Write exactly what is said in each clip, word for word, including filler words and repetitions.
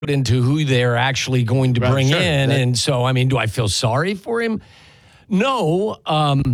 into who they're actually going to Right, bring sure. in. That- And so, I mean, do I feel sorry for him? No. Um,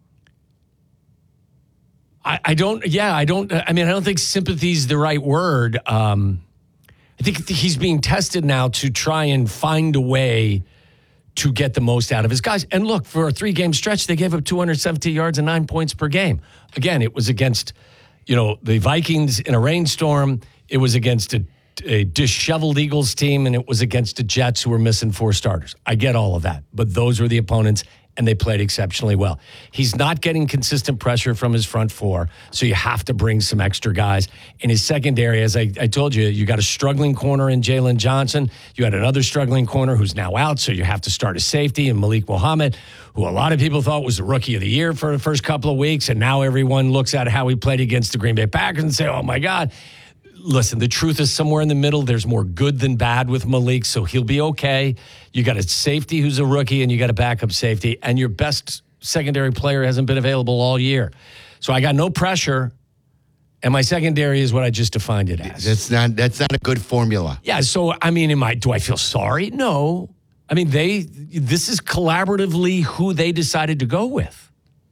I, I don't, yeah, I don't, I mean, I don't think sympathy is the right word. Um, I think he's being tested now to try and find a way to get the most out of his guys. And look, for a three-game stretch, they gave up two hundred seventy yards and nine points per game. Again, it was against, you know, the Vikings in a rainstorm. It was against a, a disheveled Eagles team, and it was against the Jets who were missing four starters. I get all of that, but those were the opponents, and they played exceptionally well. He's not getting consistent pressure from his front four, so you have to bring some extra guys. In his secondary, as I, I told you, you got a struggling corner in Jalen Johnson. You had another struggling corner who's now out, so you have to start a safety in Malik Muhammad, who a lot of people thought was the rookie of the year for the first couple of weeks, and now everyone looks at how he played against the Green Bay Packers and say, oh, my God. Listen, the truth is somewhere in the middle. There's more good than bad with Malik, so he'll be okay. You got a safety who's a rookie, and you got a backup safety, and your best secondary player hasn't been available all year. So I got no pressure, and my secondary is what I just defined it as. That's not that's not a good formula. Yeah, so, I mean, am I, do I feel sorry? No. I mean, they. This is collaboratively who they decided to go with.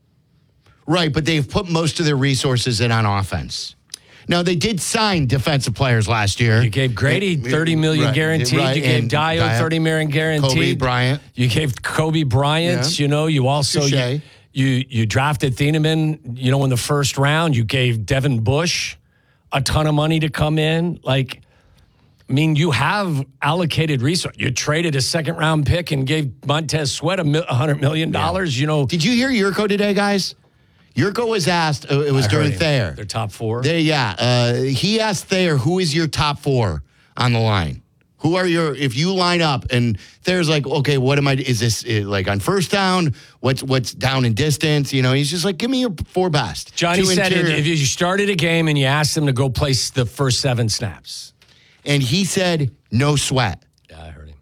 Right, but they've put most of their resources in on offense. Now, they did sign defensive players last year. You gave Grady thirty million dollars right, guaranteed. right, You gave and Dio Dio, thirty million dollars guaranteed. Kobe Bryant. You gave Kobe Bryant. Yeah. You know, you also you, Touche. you you drafted Thieneman, you know, in the first round. You gave Devin Bush a ton of money to come in. Like, I mean, you have allocated resources. You traded a second round pick and gave Montez Sweat a one hundred million dollars. Yeah. You know, did you hear Yurko today, guys? Yurko was asked, uh, it was I during heard him. Thayer. Their top four? They, yeah. Uh, he asked Thayer, who is your top four on the line? Who are your, if you line up, and Thayer's like, okay, what am I, is this uh, like on first down? What's what's down in distance? You know, he's just like, give me your four best. Johnny Two said interior. if you started a game and you asked them to go place the first seven snaps. And he said, no Sweat. Yeah, I heard him.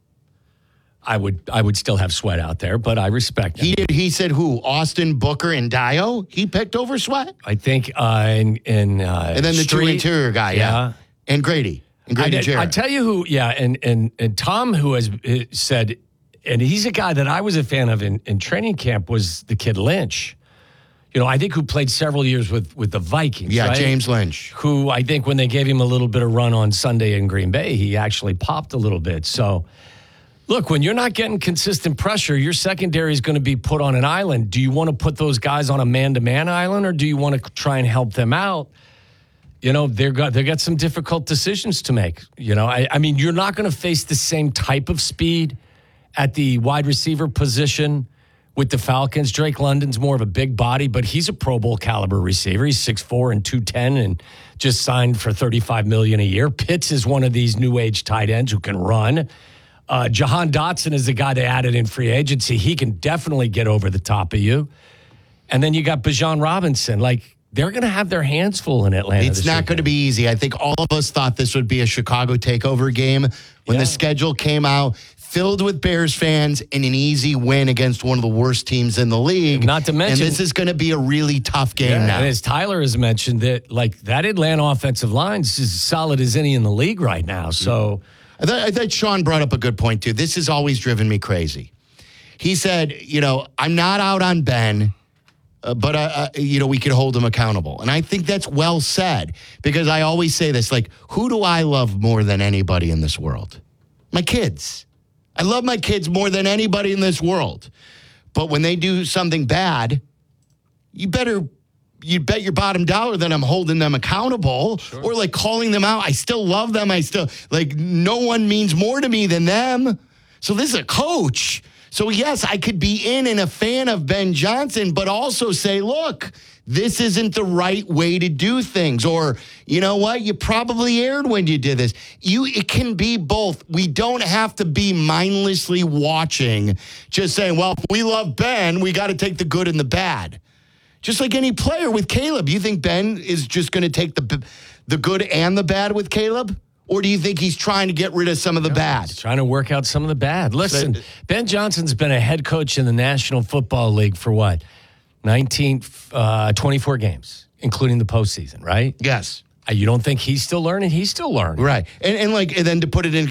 I would I would still have Sweat out there, but I respect him. He did. He said who? Austin, Booker, and Dio? He picked over Sweat? I think uh, in, in uh, And then the Street, two interior guy, yeah. yeah. And Grady. And I, Grady did, Jarrett. I tell you who, yeah, and and and Tom, who has uh, said, and he's a guy that I was a fan of in, in training camp, was the kid Lynch. You know, I think who played several years with, with the Vikings. Yeah, right? James Lynch. Who I think when they gave him a little bit of run on Sunday in Green Bay, he actually popped a little bit. So, look, when you're not getting consistent pressure, your secondary is going to be put on an island. Do you want to put those guys on a man-to-man island, or do you want to try and help them out? You know, they've got, they've got some difficult decisions to make. You know, I, I mean, you're not going to face the same type of speed at the wide receiver position with the Falcons. Drake London's more of a big body, but he's a Pro Bowl caliber receiver. He's six foot four and two ten and just signed for thirty-five million dollars a year. Pitts is one of these new age tight ends who can run. Uh, Jahan Dotson is the guy they added in free agency. He can definitely get over the top of you. And then you got Bijan Robinson. Like, they're going to have their hands full in Atlanta. It's not going to be easy. I think all of us thought this would be a Chicago takeover game when Yeah. the schedule came out, filled with Bears fans, and an easy win against one of the worst teams in the league. Not to mention- and this is going to be a really tough game Yeah, now. and as Tyler has mentioned, that like that Atlanta offensive line is as solid as any in the league right now. So I thought, I thought Sean brought up a good point, too. This has always driven me crazy. He said, you know, I'm not out on Ben, uh, but, uh, uh, you know, we could hold him accountable. And I think that's well said, because I always say this, like, who do I love more than anybody in this world? My kids. I love my kids more than anybody in this world. But when they do something bad, you better... You bet your bottom dollar that I'm holding them accountable sure. or like calling them out. I still love them. I still like no one means more to me than them. So this is a coach. So yes, I could be in and a fan of Ben Johnson, but also say, look, this isn't the right way to do things. Or, you know what? You probably erred when you did this. You, it can be both. We don't have to be mindlessly watching, just saying, well, if we love Ben, we got to take the good and the bad. Just like any player with Caleb, you think Ben is just going to take the the good and the bad with Caleb? Or do you think he's trying to get rid of some of the bad? He's trying to work out some of the bad. Listen, Ben Johnson's been a head coach in the National Football League for what? nineteen, uh, twenty-four games, including the postseason, right? Yes. You don't think he's still learning? He's still learning. Right. And, and like, and then to put it in